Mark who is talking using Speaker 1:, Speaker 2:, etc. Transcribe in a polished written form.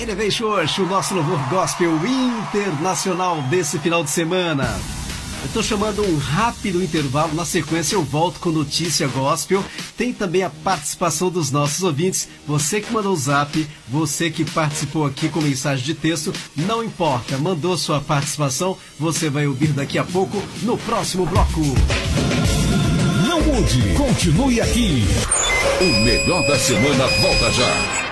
Speaker 1: Elevation Worship, o nosso louvor gospel internacional desse final de semana. Eu estou chamando um rápido intervalo, na sequência eu volto com notícia gospel. Tem também a participação dos nossos ouvintes. Você que mandou o zap, você que participou aqui com mensagem de texto, não importa, mandou sua participação, você vai ouvir daqui a pouco no próximo bloco.
Speaker 2: Não mude, continue aqui. O melhor da semana volta já.